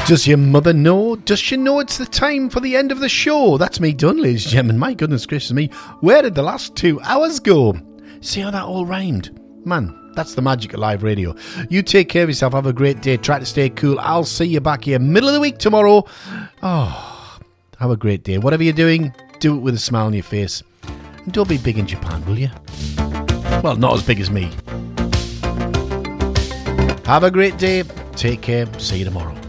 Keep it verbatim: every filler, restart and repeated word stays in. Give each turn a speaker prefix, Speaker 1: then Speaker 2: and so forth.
Speaker 1: Does your mother know? Does she know it's the time for the end of the show? That's me done, ladies and gentlemen. My goodness gracious me. Where did the last two hours go? See how that all rhymed? Man, that's the magic of live radio. You take care of yourself. Have a great day. Try to stay cool. I'll see you back here middle of the week tomorrow. Oh, have a great day. Whatever you're doing, do it with a smile on your face. And don't be big in Japan, will you? Well, not as big as me. Have a great day. Take care. See you tomorrow.